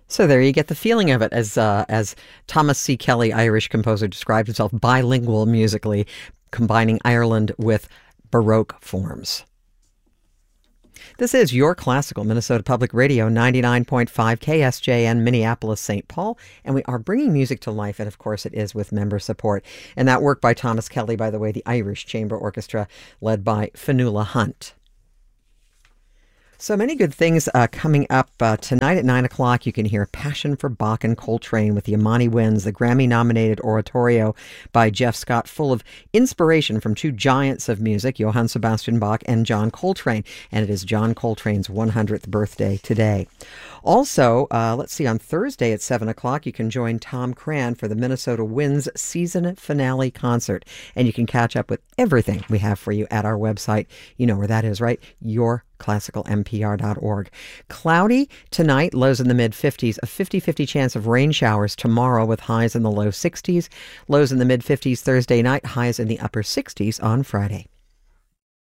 So there you get the feeling of it, as Thomas C. Kelly, Irish composer, described himself, bilingual musically, combining Ireland with Baroque forms. This is Your Classical, Minnesota Public Radio, 99.5 KSJN, Minneapolis, St. Paul, and we are bringing music to life, and of course it is with member support. And that work by Thomas Kelly, by the way, the Irish Chamber Orchestra, led by Fionnuala Hunt. So many good things coming up tonight at 9 o'clock. You can hear Passion for Bach and Coltrane with the Amani Winds, the Grammy-nominated oratorio by Jeff Scott, full of inspiration from two giants of music, Johann Sebastian Bach and John Coltrane. And it is John Coltrane's 100th birthday today. Also, let's see, on Thursday at 7 o'clock, you can join Tom Cran for the Minnesota Winds season finale concert. And you can catch up with everything we have for you at our website. You know where that is, right? YourClassicalMPR.org. Cloudy tonight, lows in the mid-50s, a 50-50 chance of rain showers tomorrow with highs in the low 60s, lows in the mid-50s Thursday night, highs in the upper 60s on Friday.